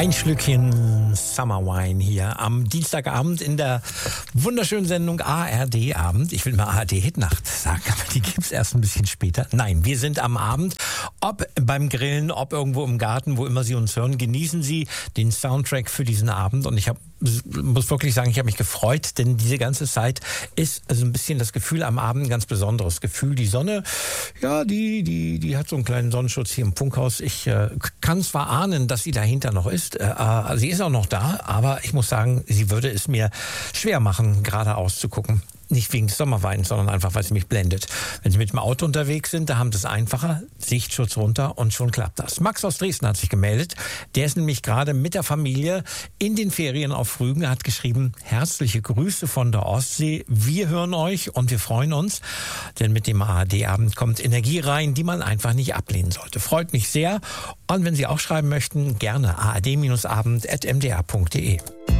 Ein Schlückchen Summer Wine hier am Dienstagabend in der wunderschönen Sendung ARD Abend. Ich will mal ARD Hitnacht sagen, aber die gibt's erst ein bisschen später. Nein, wir sind am Abend. Ob beim Grillen, ob irgendwo im Garten, wo immer Sie uns hören, genießen Sie den Soundtrack für diesen Abend. Und ich muss wirklich sagen, ich habe mich gefreut, denn diese ganze Zeit ist also ein bisschen das Gefühl am Abend ein ganz besonderes Gefühl. Die Sonne, ja, die hat so einen kleinen Sonnenschutz hier im Funkhaus. Ich kann zwar ahnen, dass sie dahinter noch ist. Sie ist auch noch da, aber ich muss sagen, sie würde es mir schwer machen, geradeaus zu gucken. Nicht wegen des Sommerweins, sondern einfach, weil sie mich blendet. Wenn Sie mit dem Auto unterwegs sind, da haben Sie es einfacher. Sichtschutz runter und schon klappt das. Max aus Dresden hat sich gemeldet. Der ist nämlich gerade mit der Familie in den Ferien auf Rügen. Er hat geschrieben, herzliche Grüße von der Ostsee. Wir hören euch und wir freuen uns, denn mit dem ARD-Abend kommt Energie rein, die man einfach nicht ablehnen sollte. Freut mich sehr. Und wenn Sie auch schreiben möchten, gerne ard-abend@mdr.de.